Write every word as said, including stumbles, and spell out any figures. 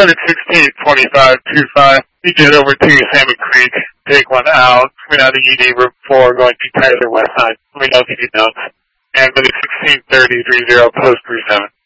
Sunday sixteen twenty-five twenty-five. You get over to Salmon Creek, take one out, coming out of E D Route four, going to Tyler West Side. Let me know if you need notes. And Monday sixteen thirty thirty, post three seven.